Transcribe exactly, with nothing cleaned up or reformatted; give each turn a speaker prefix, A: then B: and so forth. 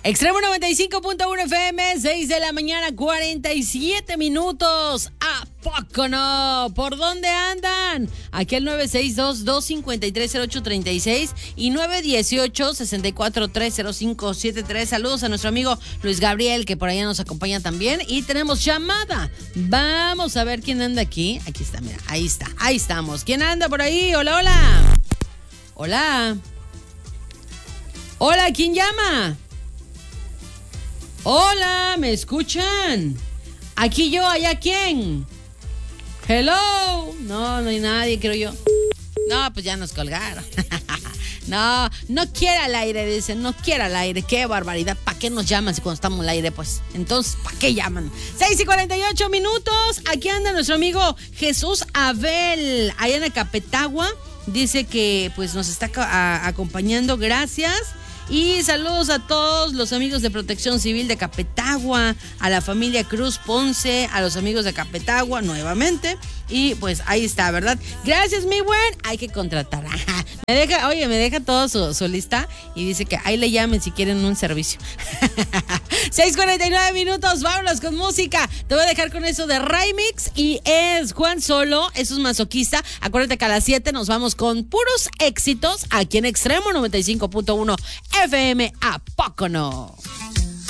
A: Extremo noventa y cinco punto uno F M, seis de la mañana, cuarenta y siete minutos. ¿A poco no? ¿Por dónde andan? Aquí el nueve seis dos, dos cinco tres, cero ocho tres seis y nueve uno ocho, seis cuatro tres, cero cinco siete tres. Saludos a nuestro amigo Luis Gabriel, que por allá nos acompaña también. Y tenemos llamada. Vamos a ver quién anda aquí. Aquí está, mira, ahí está, ahí estamos. ¿Quién anda por ahí? Hola, hola. Hola. Hola, ¿quién llama? Hola, ¿me escuchan? Aquí yo, allá quién. Hello. No, no hay nadie, creo yo. No, pues ya nos colgaron. No, no quiere al aire, dicen, no quiere al aire. Qué barbaridad, ¿para qué nos llaman si cuando estamos al aire? Pues, entonces, ¿para qué llaman? seis y cuarenta y ocho minutos, aquí anda nuestro amigo Jesús Abel, allá en Acapetagua. Dice que pues nos está a, acompañando, gracias. Y saludos a todos los amigos de Protección Civil de Acapetagua, a la familia Cruz Ponce, a los amigos de Acapetagua nuevamente. Y pues ahí está, ¿verdad? Gracias, mi buen. Hay que contratar. Me deja, oye, me deja todo su, su lista y dice que ahí le llamen si quieren un servicio. seis cuarenta y nueve minutos, vámonos con música. Te voy a dejar con eso de Remix y es Juan Solo, eso es Masoquista. Acuérdate que a las siete nos vamos con puros éxitos aquí en Extremo noventa y cinco punto uno F M. ¿A poco no?